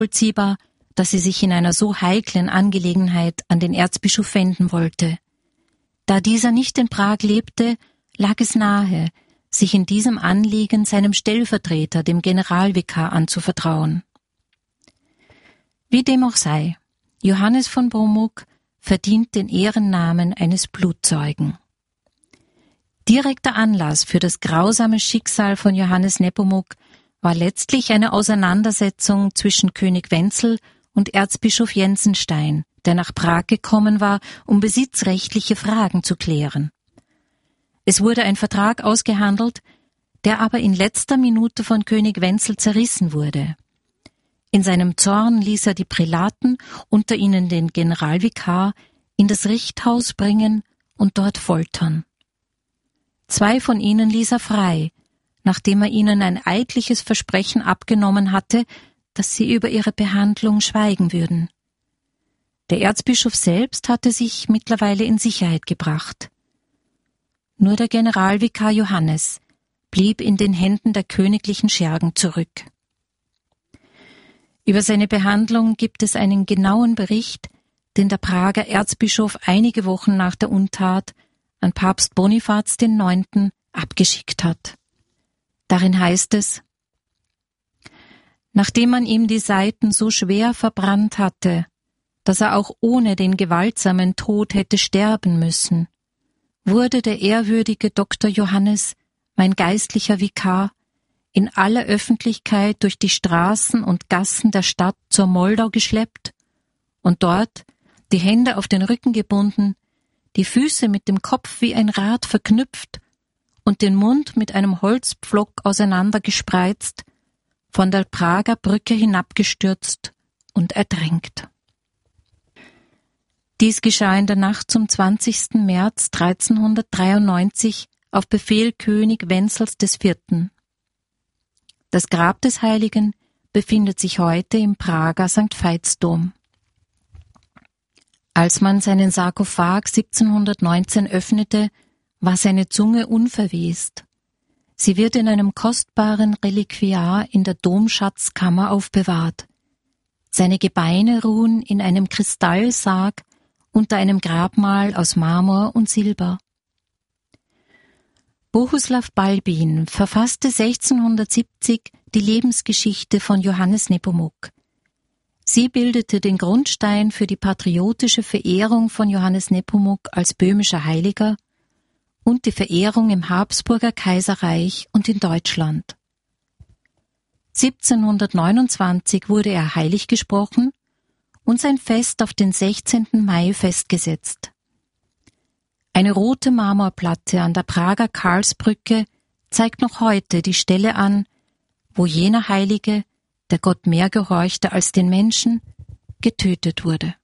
nachvollziehbar, dass sie sich in einer so heiklen Angelegenheit an den Erzbischof wenden wollte. Da dieser nicht in Prag lebte, lag es nahe, sich in diesem Anliegen seinem Stellvertreter, dem Generalvikar, anzuvertrauen. Wie dem auch sei, Johannes von Bomuk verdient den Ehrennamen eines Blutzeugen. Direkter Anlass für das grausame Schicksal von Johannes Nepomuk war letztlich eine Auseinandersetzung zwischen König Wenzel und Erzbischof Jensenstein, der nach Prag gekommen war, um besitzrechtliche Fragen zu klären. Es wurde ein Vertrag ausgehandelt, der aber in letzter Minute von König Wenzel zerrissen wurde. In seinem Zorn ließ er die Prälaten, unter ihnen den Generalvikar, in das Richthaus bringen und dort foltern. 2 von ihnen ließ er frei, nachdem er ihnen ein eidliches Versprechen abgenommen hatte, dass sie über ihre Behandlung schweigen würden. Der Erzbischof selbst hatte sich mittlerweile in Sicherheit gebracht. Nur der Generalvikar Johannes blieb in den Händen der königlichen Schergen zurück. Über seine Behandlung gibt es einen genauen Bericht, den der Prager Erzbischof einige Wochen nach der Untat an Papst Bonifaz IX. Abgeschickt hat. Darin heißt es: Nachdem man ihm die Seiten so schwer verbrannt hatte, dass er auch ohne den gewaltsamen Tod hätte sterben müssen, wurde der ehrwürdige Dr. Johannes, mein geistlicher Vikar, in aller Öffentlichkeit durch die Straßen und Gassen der Stadt zur Moldau geschleppt und dort, die Hände auf den Rücken gebunden, die Füße mit dem Kopf wie ein Rad verknüpft und den Mund mit einem Holzpflock auseinandergespreizt, von der Prager Brücke hinabgestürzt und ertränkt. Dies geschah in der Nacht zum 20. März 1393 auf Befehl König Wenzels IV. Das Grab des Heiligen befindet sich heute im Prager St. Veitsdom. Als man seinen Sarkophag 1719 öffnete, war seine Zunge unverwest. Sie wird in einem kostbaren Reliquiar in der Domschatzkammer aufbewahrt. Seine Gebeine ruhen in einem Kristallsarg unter einem Grabmal aus Marmor und Silber. Bohuslav Balbin verfasste 1670 die Lebensgeschichte von Johannes Nepomuk. Sie bildete den Grundstein für die patriotische Verehrung von Johannes Nepomuk als böhmischer Heiliger und die Verehrung im Habsburger Kaiserreich und in Deutschland. 1729 wurde er heilig gesprochen und sein Fest auf den 16. Mai festgesetzt. Eine rote Marmorplatte an der Prager Karlsbrücke zeigt noch heute die Stelle an, wo jener Heilige, der Gott mehr gehorchte als den Menschen, getötet wurde.